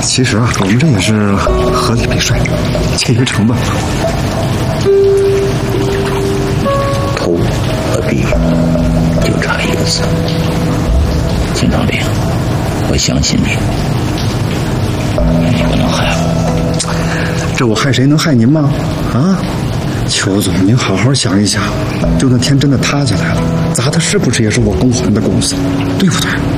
其实啊，我们这也是合理避税，节约成本嘛。 偷和避就差一个字。金长林，我相信你，你不能害我。 这我害谁能害您吗？啊，邱总，您好好想一想，就那天真的塌下来了，砸的是不是也是我公还的公司，对不对？